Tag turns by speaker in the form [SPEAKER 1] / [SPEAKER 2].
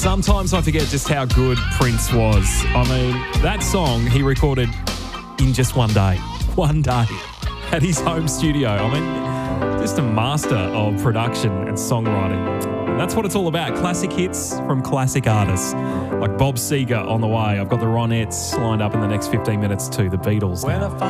[SPEAKER 1] Sometimes I forget just how good Prince was. I mean, that song he recorded in just one day. One day at his home studio. I mean, just a master of production and songwriting. And that's what it's all about. Classic hits from classic artists. Like Bob Seger on the way. I've got the Ronettes lined up in the next 15 minutes too. The Beatles now.